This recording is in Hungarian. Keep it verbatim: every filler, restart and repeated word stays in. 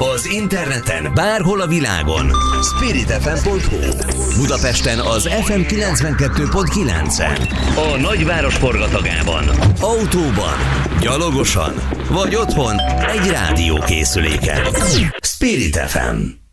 Az interneten bárhol a világon. spirit f m pont h u. Budapesten az ef em kilencvenkettő pont kilencen. A nagyváros forgatagában. Autóban, gyalogosan vagy otthon egy rádiókészüléken. Spirit ef em.